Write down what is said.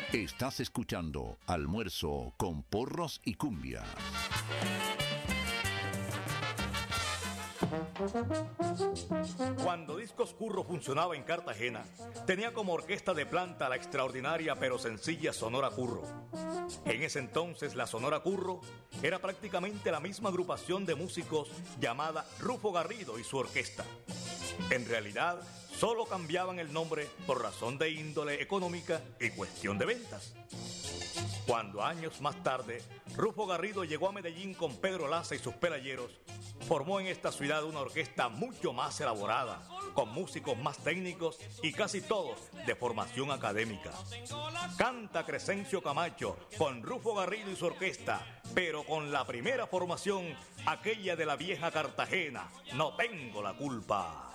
Estás escuchando Almuerzo con Porros y Cumbia. Cuando Discos Curro funcionaba en Cartagena, tenía como orquesta de planta la extraordinaria pero sencilla Sonora Curro. En ese entonces la Sonora Curro era prácticamente la misma agrupación de músicos llamada Rufo Garrido y su orquesta. En realidad, solo cambiaban el nombre por razón de índole económica y cuestión de ventas. Cuando años más tarde, Rufo Garrido llegó a Medellín con Pedro Laza y sus pelayeros, formó en esta ciudad una orquesta mucho más elaborada, con músicos más técnicos y casi todos de formación académica. Canta Crescencio Camacho con Rufo Garrido y su orquesta, pero con la primera formación, aquella de la vieja Cartagena, No tengo la culpa.